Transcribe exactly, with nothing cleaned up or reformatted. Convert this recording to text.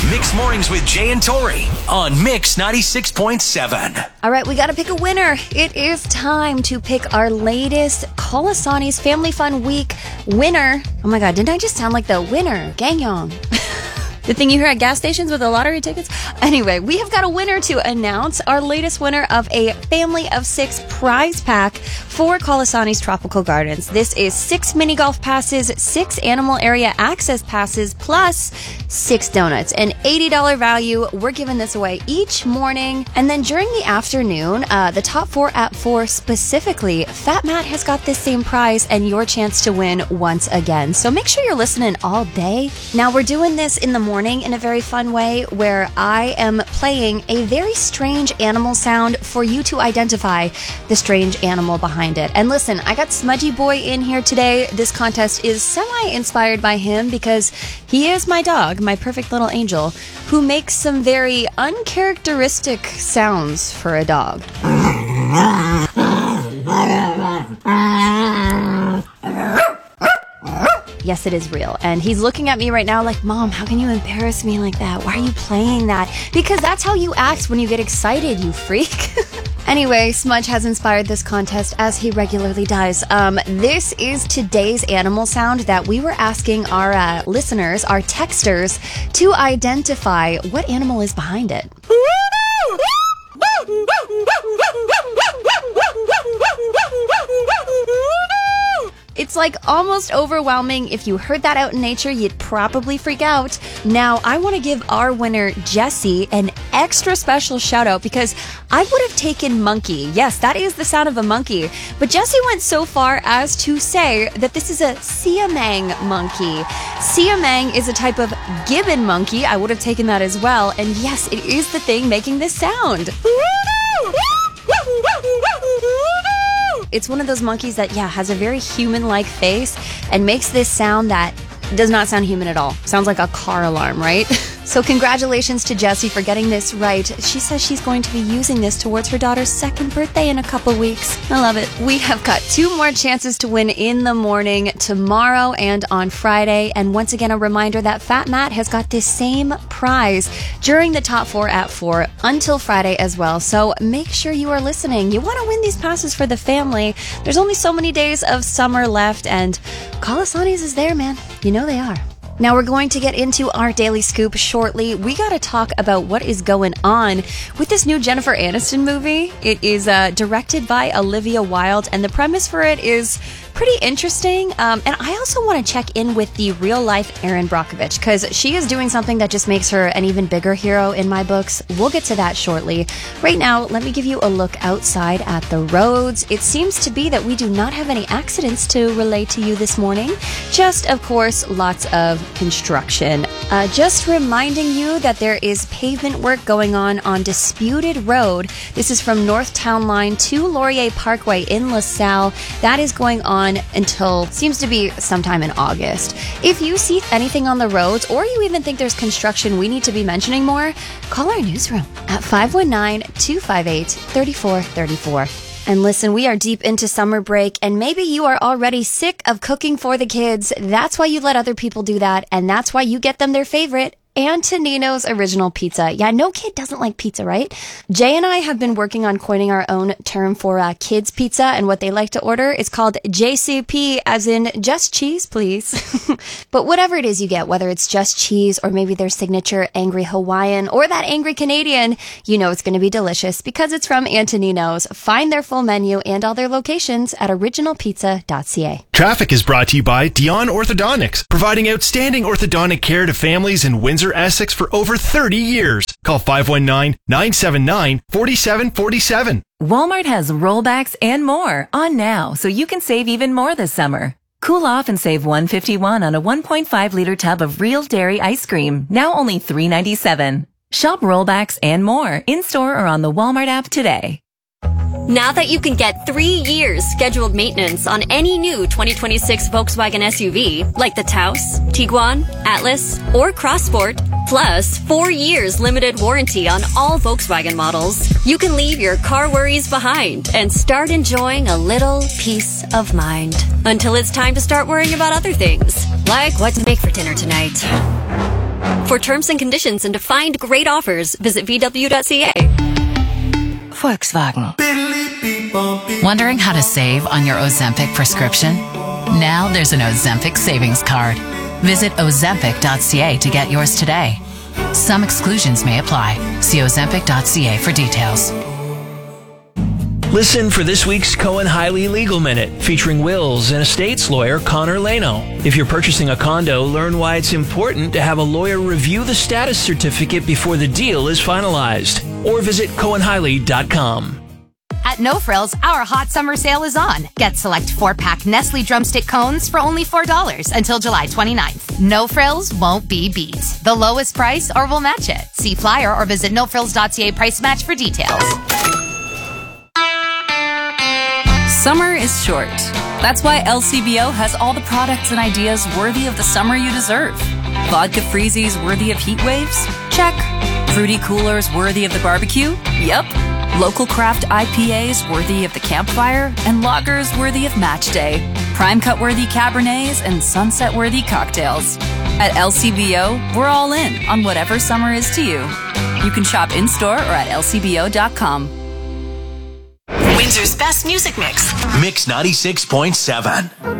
Mixed Mornings with Jay and Tori on Mix ninety-six point seven. All right, we got to pick a winner. It is time to pick our latest Colasani's Family Fun Week winner. Oh my God, didn't I just sound like the winner? Gangyong. The thing you hear at gas stations with the lottery tickets? Anyway, we have got a winner to announce. Our latest winner of a family of six prize pack for Colasani's Tropical Gardens. This is six mini golf passes, six animal area access passes, plus six donuts. An eighty dollars value. We're giving this away each morning. And then during the afternoon, uh, the top four at four specifically, Fat Matt has got this same prize and your chance to win once again. So make sure you're listening all day. Now, we're doing this in the morning in a very fun way where I am playing a very strange animal sound for you to identify the strange animal behind it. And listen, I got Smudgy Boy in here today. This contest is semi-inspired by him because he is my dog, my perfect little angel, who makes some very uncharacteristic sounds for a dog. Yes, it is real. And he's looking at me right now like, Mom, how can you embarrass me like that? Why are you playing that? Because that's how you act when you get excited, you freak. Anyway, Smudge has inspired this contest as he regularly does. Um, this is today's animal sound that we were asking our uh, listeners, our texters, to identify what animal is behind it. It's like almost overwhelming. If you heard that out in nature, you'd probably freak out. Now, I want to give our winner, Jessie, an extra special shout out because I would have taken monkey. Yes, that is the sound of a monkey. But Jessie went so far as to say that this is a siamang monkey. Siamang is a type of gibbon monkey. I would have taken that as well. And yes, it is the thing making this sound. It's one of those monkeys that, yeah, has a very human-like face and makes this sound that does not sound human at all. Sounds like a car alarm, right? So congratulations to Jessie for getting this right. She says she's going to be using this towards her daughter's second birthday in a couple weeks. I love it. We have got two more chances to win in the morning, tomorrow and on Friday. And once again, a reminder that Fat Matt has got this same prize during the top four at four until Friday as well. So make sure you are listening. You want to win these passes for the family. There's only so many days of summer left, and Colasani's is there, man. You know they are. Now we're going to get into our Daily Scoop shortly. We got to talk about what is going on with this new Jennifer Aniston movie. It is uh, directed by Olivia Wilde, and the premise for it is pretty interesting. Um, and I also want to check in with the real-life Erin Brockovich, because she is doing something that just makes her an even bigger hero in my books. We'll get to that shortly. Right now, let me give you a look outside at the roads. It seems to be that we do not have any accidents to relate to you this morning. Just, of course, lots of construction. Uh, just reminding you that there is pavement work going on on Disputed Road. This is from North Town Line to Laurier Parkway in LaSalle. That is going on until, seems to be sometime in August. If you see anything on the roads, or you even think there's construction we need to be mentioning more, call our newsroom at five one nine, two five eight, three four three four. And listen, we are deep into summer break, and maybe you are already sick of cooking for the kids. That's why you let other people do that, and that's why you get them their favorite, Antonino's Original Pizza. Yeah, no kid doesn't like pizza, right? Jay and I have been working on coining our own term for uh, kids pizza, and what they like to order is called J C P, as in just cheese, please. But whatever it is you get, whether it's just cheese or maybe their signature Angry Hawaiian or that Angry Canadian, you know it's going to be delicious because it's from Antonino's. Find their full menu and all their locations at original pizza dot c a. Traffic is brought to you by Dion Orthodontics, providing outstanding orthodontic care to families in Windsor, Essex for over thirty years. Call five one nine, nine seven nine, four seven four seven. Walmart has rollbacks and more on now, so you can save even more this summer. Cool off and save one hundred fifty-one dollars on a one point five liter tub of real dairy ice cream, now only three ninety-seven. Shop rollbacks and more in-store or on the Walmart app today. Now that you can get three years scheduled maintenance on any new twenty twenty-six Volkswagen S U V, like the Taos, Tiguan, Atlas, or Crossport, plus four years limited warranty on all Volkswagen models, you can leave your car worries behind and start enjoying a little peace of mind. Until it's time to start worrying about other things, like what to make for dinner tonight. For terms and conditions and to find great offers, visit v w dot c a. Volkswagen. Wondering how to save on your Ozempic prescription? Now there's an Ozempic savings card. Visit ozempic dot c a to get yours today. Some exclusions may apply. See ozempic dot c a for details. Listen for this week's Cohen-Hiley Legal Minute, featuring wills and estates lawyer Connor Leno. If you're purchasing a condo, learn why it's important to have a lawyer review the status certificate before the deal is finalized. Or visit cohen hiley dot com. At No Frills, our hot summer sale is on. Get select four-pack Nestle drumstick cones for only four dollars until July twenty-ninth. No Frills won't be beat. The lowest price or we'll match it. See flyer or visit no frills dot c a price match for details. Summer is short. That's why L C B O has all the products and ideas worthy of the summer you deserve. Vodka freezies worthy of heat waves? Check. Fruity coolers worthy of the barbecue? Yep. Local craft I P As worthy of the campfire? And lagers worthy of match day. Prime cut worthy Cabernets and sunset worthy cocktails. At L C B O, we're all in on whatever summer is to you. You can shop in-store or at l c b o dot com. Windsor's best music mix. Mix ninety-six point seven.